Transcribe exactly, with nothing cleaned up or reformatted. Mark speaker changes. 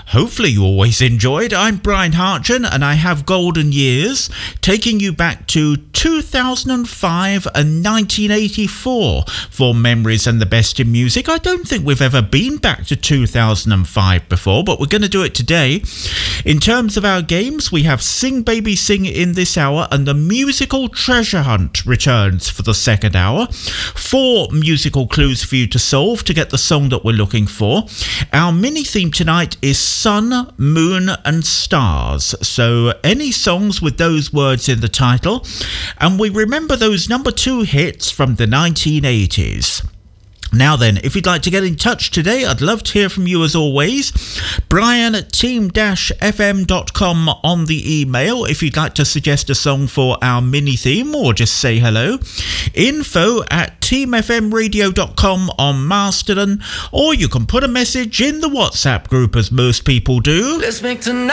Speaker 1: Hopefully you always enjoyed. I'm Brian Hartgen and I have Golden Years, taking you back to two thousand five and nineteen eighty-four for memories and the best in music. I don't think we've ever been back to two thousand five before, but we're going to do it today. In terms of our games, we have Sing Baby Sing in this hour, and the musical treasure hunt returns for the second hour. Four musical clues for you to solve to get the song that we're looking for. Our mini theme tonight is Sun, Moon and Stars. So any songs with those words in the title. And we remember those number two hits from the nineteen eighties. Now then, if you'd like to get in touch today, I'd love to hear from you as always. Brian at team dash f m dot com on the email if you'd like to suggest a song for our mini theme or just say hello. Info at team f m radio dot com on Mastodon, or you can put a message in the WhatsApp group as most people do.
Speaker 2: Let's make tonight